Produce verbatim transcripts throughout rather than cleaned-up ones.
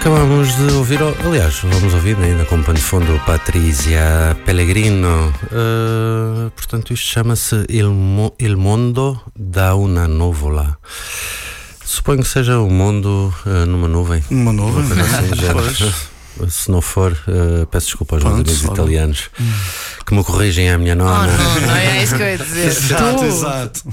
Acabamos de ouvir, aliás, vamos ouvir ainda como pano de fundo Patrícia Pellegrino. Uh, portanto, isto chama-se Il, Mo, Il Mondo da una Nuvola. Suponho que seja o mundo uh, numa nuvem. Uma nuvem? Assim, se não for, uh, peço desculpa aos meus amigos italianos hum. que me corrigem a minha nona. Oh, não, não é isso que eu ia dizer. Exato, exato.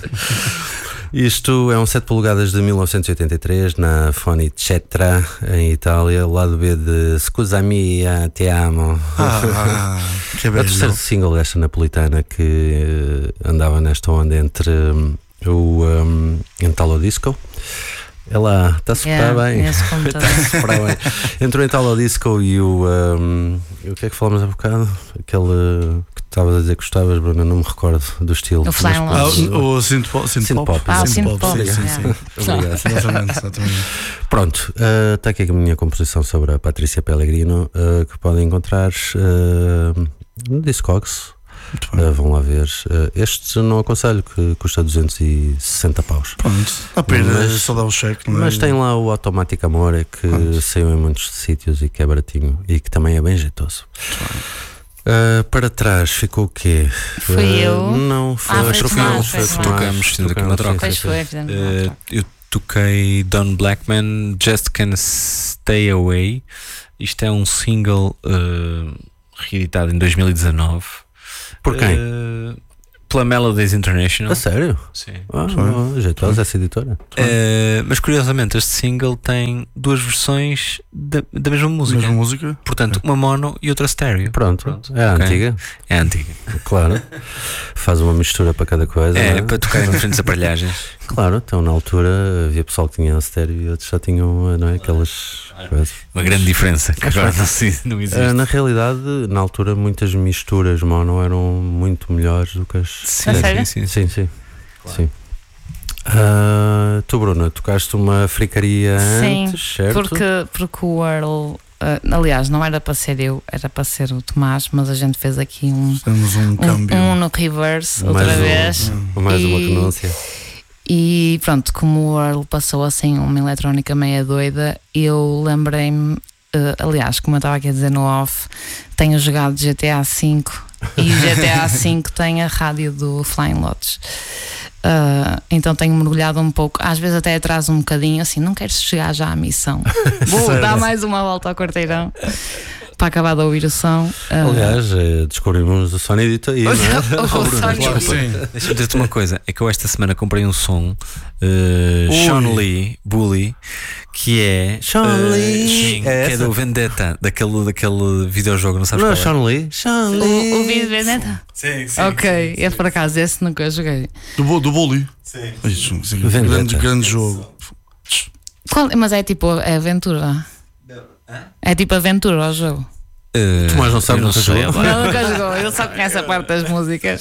Isto é um sete polegadas de mil novecentos e oitenta e três na Fonicetra, em Itália, lado B de Scusami, te amo. Ah, que é o terceiro single desta napolitana que andava nesta onda entre um, o um, Italo Disco. Ela está a soprar yeah, bem. Está a soprar bem. Entre o Italo Disco e o. Um, o que é que falamos há bocado? Aquele que estavas a dizer que gostavas, Bruna, não me recordo do estilo. O Flying Lotus. Ah, o Synthpop. Synthpop. Ah, o Synthpop. Sim, sim, sim. Obrigado. Exatamente, exatamente. Pronto, uh, está aqui a minha composição sobre a Patrícia Pellegrino, uh, que podem encontrar uh, no Discogs. Uh, vão lá ver. Uh, este não aconselho, que custa duzentos e sessenta paus. Pronto, apenas só dá o cheque. Mas tem lá o Automático Amore, que Pronto. saiu em muitos sítios e que é baratinho e que também é bem jeitoso. Uh, para trás ficou o quê? Foi uh, eu? Não, foi ah, a trocamos. Tocamos, fizemos aqui uma troca. Pois foi, fizemos uh, Eu toquei Don Blackman, Just Can't Stay Away. Isto é um single uh, reeditado em dois mil e dezanove. Por quem? Uh, pela Melodies International. A sério? Sim. Ah, ah, jeitosa essa editora. Uh, mas curiosamente este single tem duas versões da, da mesma música. Mesma música? Portanto, uma mono e outra estéreo. Pronto, Pronto. É a okay. antiga. É a antiga. Claro. Faz uma mistura para cada coisa. É, é? para tocar em diferentes aparelhagens. Claro, então na altura havia pessoal que tinha estéreo e outros já tinham, não é, aquelas coisas. Uma grande diferença que agora não, não existe. Uh, na realidade, na altura muitas misturas mono eram muito melhores do que as... Sim, sim, sim, sim. sim, sim. Claro. sim. Uh, tu, Bruna, tocaste uma fricaria sim, antes, certo? Porque, porque o Earl, uh, aliás, não era para ser eu, era para ser o Tomás, mas a gente fez aqui um, Temos um, câmbio. um, um no reverse mais outra um, vez. Um, mais e, uma renúncia. E pronto, como o Earl passou assim uma eletrónica meia doida, eu lembrei-me, uh, aliás, como eu estava aqui a dizer no off, tenho jogado G T A cinco e o G T A cinco tem a rádio do Flying Lotus. Uh, então tenho mergulhado um pouco, às vezes até atraso um bocadinho, assim, não quero chegar já à missão, vou dar mais uma volta ao quarteirão para acabar de ouvir o som. Uh... Aliás, descobrimos o Sony Edita aí, não é? O, o, o Bruno, claro, deixa-me dizer-te uma coisa, é que eu esta semana comprei um som uh, Sean Lee, Bully, que é Sean uh, Lee, sim, é que é do Vendetta, daquele, daquele videojogo, não sabes não, qual é? Sean Lee, Sean Lee. O, o vídeo Vendetta? Sim, sim. Ok, sim, é sim, por acaso, esse nunca joguei. Do, do Bully? Sim. Isso, sim. Grande, grande jogo. Qual, mas é tipo, é aventura? É tipo aventura o jogo? Uh, Tomás não sabe, não nunca sei, jogou. Não, nunca jogou, ele só conhece a parte das músicas.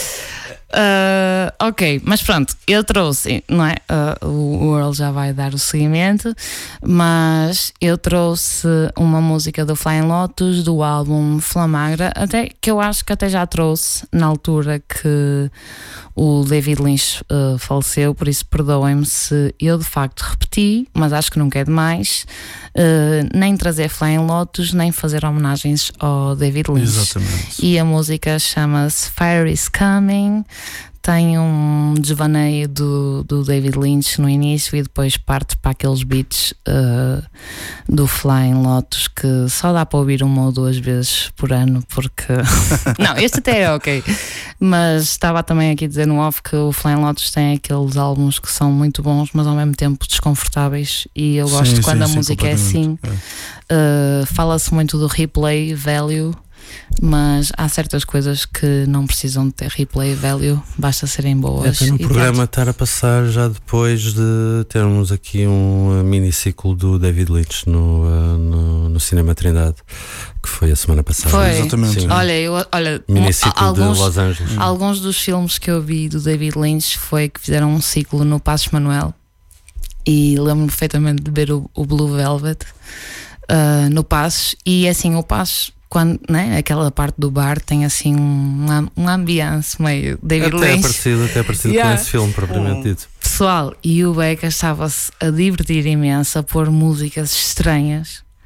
Uh, ok, mas pronto, eu trouxe, não é? Uh, o Earl já vai dar o seguimento, mas eu trouxe uma música do Flying Lotus do álbum Flamagra, até que eu acho que até já trouxe na altura que o David Lynch uh, faleceu, por isso perdoem-me se eu de facto repeti, mas acho que nunca é demais uh, nem trazer Flying Lotus, nem fazer homenagens ao David Lynch. Exatamente. E a música chama-se Fire is Coming. Tem um desvaneio do, do David Lynch no início e depois parte para aqueles beats uh, do Flying Lotus que só dá para ouvir uma ou duas vezes por ano, porque não, este até é ok, mas estava também aqui a dizer no off que o Flying Lotus tem aqueles álbuns que são muito bons, mas ao mesmo tempo desconfortáveis, e eu gosto sim, quando sim, a música sim, é assim. é. Uh, fala-se muito do replay value, mas há certas coisas que não precisam de ter replay value, basta serem boas. É, no e programa pronto. estar a passar já depois de termos aqui um miniciclo do David Lynch no, uh, no, no Cinema Trindade, que foi a semana passada. Foi. Exatamente. Sim. Olha, eu, olha Miniciclo alguns, de Los Angeles. alguns dos filmes que eu vi do David Lynch foi que fizeram um ciclo no Passos Manuel, e lembro-me perfeitamente de ver o, o Blue Velvet uh, no Passos, e assim, o Passos, quando, né, aquela parte do bar tem assim um, um ambiance meio David Até é Lynch. parecido, até é parecido Yeah. com esse filme, propriamente dito. Pessoal, e o Beca estava-se a divertir imenso, a pôr músicas estranhas.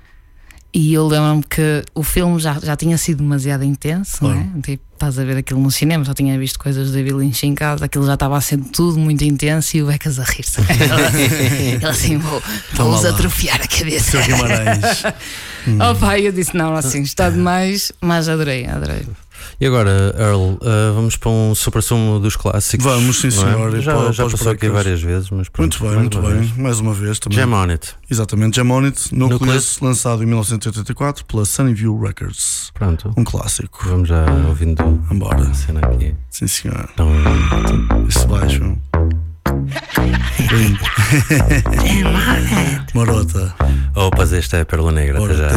E eu lembro-me que o filme já, já tinha sido demasiado intenso, Claro. não é? Tipo, estás a ver aquilo no cinema, já tinha visto coisas do David Lynch em casa, aquilo já estava a ser tudo muito intenso e o Becas a rir-se. Ele assim, vou, vou-vos lá. atrofiar a cabeça. Seu Guimarães. Oh pai, eu disse não, assim, está demais, mas adorei, adorei. E agora, Earl, uh, vamos para um super sumo dos clássicos. Vamos, sim, não é? senhor. E Já, para- já para os passou aqui breakers. várias vezes, mas pronto, Muito bem, mais muito uma bem. vez. Mais uma vez também. Jam on it. Exatamente, Jam on It, Nucleus, Nucleus. lançado em mil novecentos e oitenta e quatro pela Sunnyview Records. Pronto. Um clássico. Vamos já ouvindo Embora. a cena aqui. Sim, senhor. Então, Este baixo. Marota. opas, esta é a Pérola Negra, até Ora, já.